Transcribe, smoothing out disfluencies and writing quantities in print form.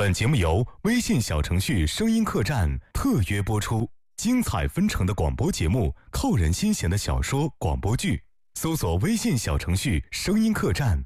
本节目由微信小程序声音客栈特约播出，精彩纷呈的广播节目，扣人心弦的小说广播剧，搜索微信小程序声音客栈